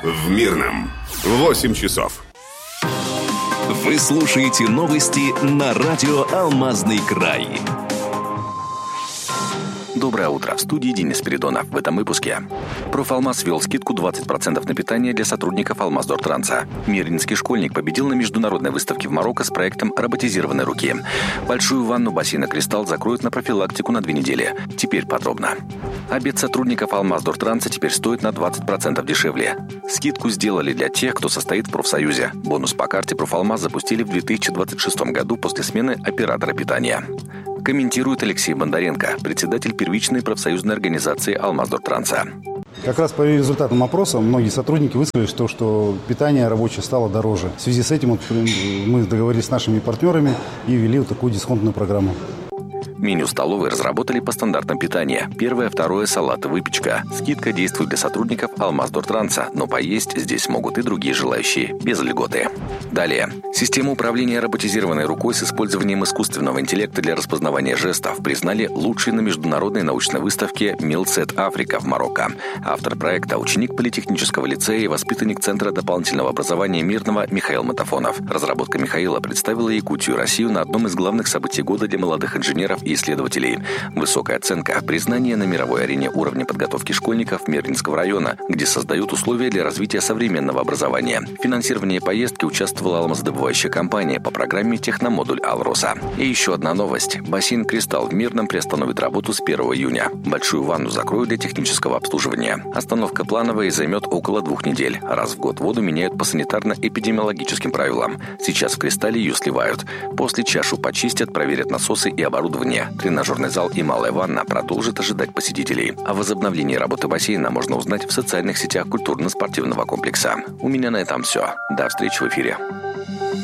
в Мирном. 8 часов. Вы слушаете новости на радио «Алмазный край». Доброе утро. В студии Денис Спиридонов. В этом выпуске. Профалмаз ввел скидку 20% на питание для сотрудников Алмаздортранса. Мирнинский школьник победил на международной выставке в Марокко с проектом роботизированной руки. Большую ванну бассейна «Кристалл» закроют на профилактику на 2 недели. Теперь подробно. Обед сотрудников Алмаздортранса теперь стоит на 20% дешевле. Скидку сделали для тех, кто состоит в профсоюзе. Бонус по карте Профалмаз запустили в 2026 году после смены оператора питания. Комментирует Алексей Бондаренко, председатель первичной профсоюзной организации Алмаздортранса. Как раз по результатам опроса многие сотрудники высказали, что питание рабочее стало дороже. В связи с этим мы договорились с нашими партнерами и ввели такую дисконтную программу. Меню столовой разработали по стандартам питания. Первое, второе – салат и выпечка. Скидка действует для сотрудников Алмаздортранса, но поесть здесь могут и другие желающие, без льготы. Далее. Систему управления роботизированной рукой с использованием искусственного интеллекта для распознавания жестов признали лучшей на международной научной выставке Милсет Африка в Марокко. Автор проекта – ученик политехнического лицея и воспитанник Центра дополнительного образования Мирного Михаил Матафонов. Разработка Михаила представила Якутию и Россию на одном из главных событий года для молодых инженеров и исследователей. Высокая оценка – признание на мировой арене уровня подготовки школьников Мирнинского района, где создают условия для развития современного образования. В финансировании поездки участвовала алмаздобывающая компания по программе «Техномодуль Алроса». И еще одна новость. Бассейн «Кристалл» в Мирном приостановит работу с 1 июня. Большую ванну закроют для технического обслуживания. Остановка плановая и займет около 2 недель. Раз в год воду меняют по санитарно-эпидемиологическим правилам. Сейчас в «Кристалле» ее сливают. После чашу почистят, проверят насосы и оборудование. Тренажерный зал и малая ванна продолжат ожидать посетителей. О возобновлении работы бассейна можно узнать в социальных сетях культурно-спортивного комплекса. У меня на этом все. До встречи в эфире.